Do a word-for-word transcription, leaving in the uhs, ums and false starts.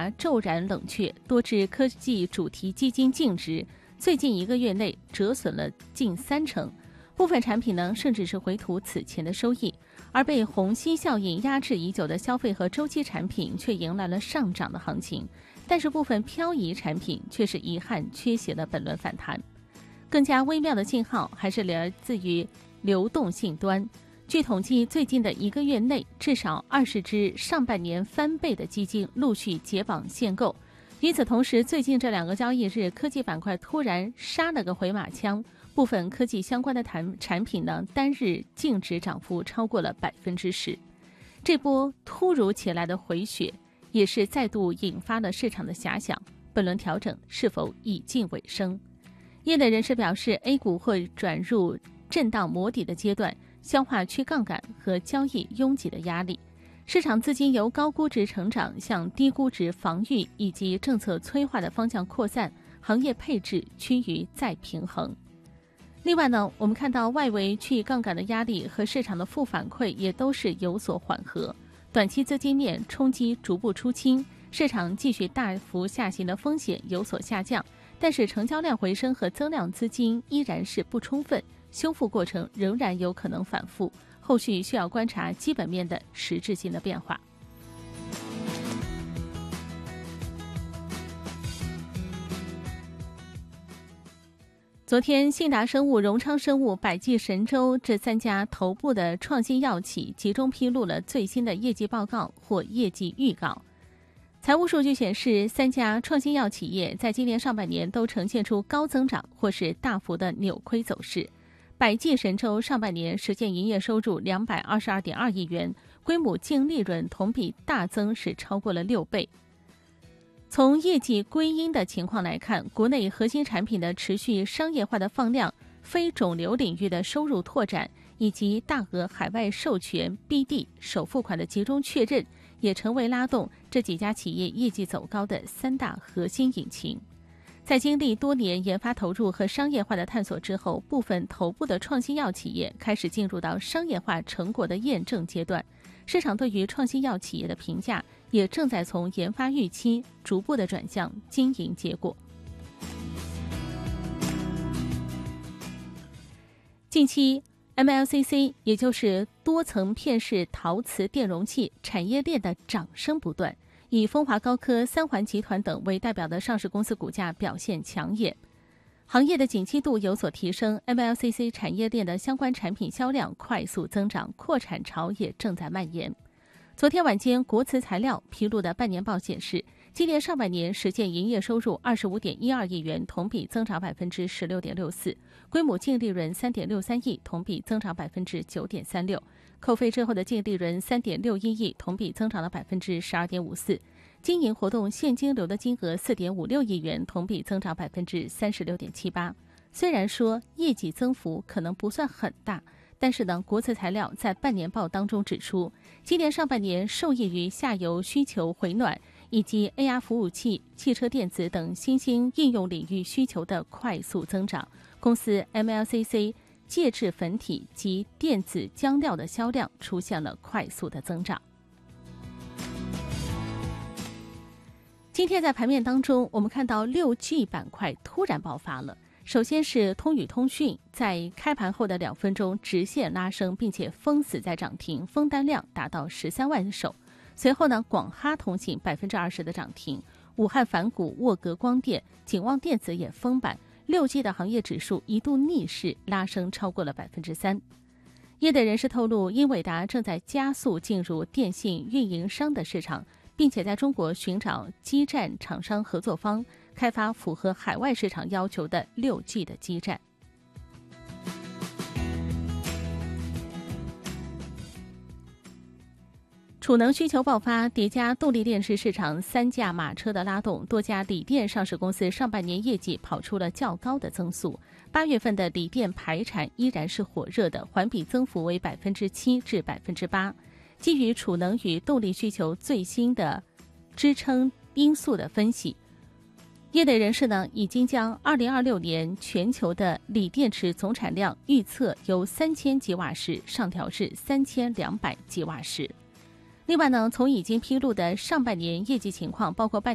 价骤然冷却，多只科技主题基金净值最近一个月内折损了近三成，部分产品呢甚至是回吐此前的收益，而被虹吸效应压制已久的消费和周期产品却迎来了上涨的行情，但是部分漂移产品却是遗憾缺席了本轮反弹。更加微妙的信号还是来自于流动性端。据统计，最近的一个月内，至少二十只上半年翻倍的基金陆续解绑限购。与此同时，最近这两个交易日，科技板块突然杀了个回马枪，部分科技相关的产品呢，单日净值涨幅超过了百分之十。这波突如其来的回血，也是再度引发了市场的遐想：本轮调整是否已近尾声？业内人士表示 ，A 股会转入震荡磨底的阶段，消化去杠杆和交易拥挤的压力。市场资金由高估值成长向低估值防御以及政策催化的方向扩散，行业配置趋于再平衡。另外呢，我们看到外围去杠杆的压力和市场的负反馈也都是有所缓和，短期资金面冲击逐步出清，市场继续大幅下行的风险有所下降，但是成交量回升和增量资金依然是不充分，修复过程仍然有可能反复，后续需要观察基本面的实质性的变化。昨天，信达生物、荣昌生物、百济神州这三家头部的创新药企集中披露了最新的业绩报告或业绩预告。财务数据显示，三家创新药企业在今年上半年都呈现出高增长或是大幅的扭亏走势。百济神州上半年实现营业收入两百二十二点二亿元，规模净利润同比大增是超过了六倍。从业绩归因的情况来看，国内核心产品的持续商业化的放量、非肿瘤领域的收入拓展，以及大额海外授权 B D 首付款的集中确认，也成为拉动这几家企业业绩走高的三大核心引擎。在经历多年研发投入和商业化的探索之后，部分头部的创新药企业开始进入到商业化成果的验证阶段，市场对于创新药企业的评价也正在从研发预期逐步的转向经营结果。近期 M L C C 也就是多层片式陶瓷电容器产业链的涨声不断，以风华高科、三环集团等为代表的上市公司股价表现抢眼，行业的景气度有所提升， M L C C 产业链的相关产品销量快速增长，扩产潮也正在蔓延。昨天晚间，国瓷材料披露的半年报显示，今年上半年实现营业收入二十五点一二亿元，同比增长百分之十六点六四，规模净利润三点六三亿，同比增长百分之九点三六，扣费之后的净利润三点六一亿，同比增长了百分之十二点五四，经营活动现金流的金额四点五六亿元，同比增长百分之三十六点七八。虽然说业绩增幅可能不算很大，但是呢，国瓷材料在半年报当中指出，今年上半年受益于下游需求回暖以及 A R 服务器、汽车电子等新兴应用领域需求的快速增长，公司 M L C C 介质粉体及电子浆料的销量出现了快速的增长。今天在盘面当中，我们看到 六 G 板块突然爆发了。首先是通宇通讯，在开盘后的两分钟直线拉升，并且封死在涨停，封单量达到十三万手。随后呢，广哈通信百分之二十的涨停，武汉凡谷、沃格光电、景旺电子也封板，六 G 的行业指数一度逆势拉升超过了百分之三。业内人士透露，英伟达正在加速进入电信运营商的市场，并且在中国寻找基站厂商合作方，开发符合海外市场要求的 六 G 的基站。储能需求爆发，叠加动力电池市场三驾马车的拉动，多家锂电上市公司上半年业绩跑出了较高的增速。八月份的锂电排产依然是火热的，环比增幅为百分之七至百分之八。基于储能与动力需求最新的支撑因素的分析，业内人士呢已经将二零二六年全球的锂电池总产量预测由三千吉瓦时上调至三千两百吉瓦时。另外呢，从已经披露的上半年业绩情况，包括半